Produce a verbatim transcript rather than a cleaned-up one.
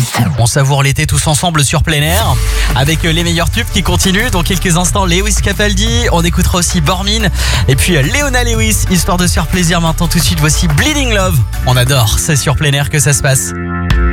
On savoure l'été tous ensemble sur plein air avec les meilleurs tubes qui continuent. Dans quelques instants, Lewis Capaldi. On écoutera aussi Bormin et puis Leona Lewis, histoire de se faire plaisir. Maintenant tout de suite, voici Bleeding Love. On adore, c'est sur plein air que ça se passe.